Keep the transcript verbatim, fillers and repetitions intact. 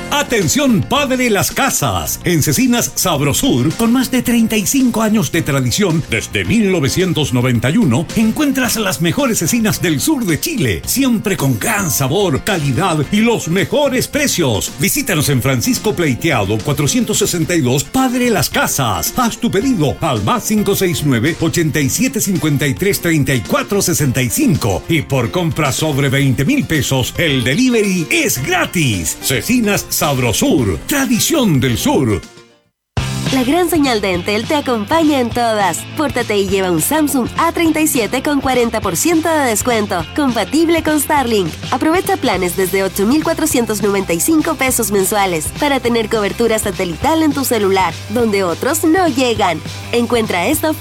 Atención Padre Las Casas, en Cecinas Sabrosur, con más de treinta y cinco años de tradición, desde mil novecientos noventa y uno, encuentras las mejores cecinas del sur de Chile, siempre con gran sabor, calidad y los mejores precios. Visítanos en Francisco Pleiteado cuatrocientos sesenta y dos, Padre Las Casas. Haz tu pedido al más cinco seis nueve, ochenta y siete cincuenta y tres, treinta y cuatro sesenta y cinco y por compras sobre veinte mil pesos, el delivery es gratis. Cecinas Sabrosur, tradición del sur. La gran señal de Entel te acompaña en todas. Pórtate y lleva un Samsung A treinta y siete con cuarenta por ciento de descuento, compatible con Starlink. Aprovecha planes desde ocho mil cuatrocientos noventa y cinco pesos mensuales para tener cobertura satelital en tu celular, donde otros no llegan. Encuentra esta oferta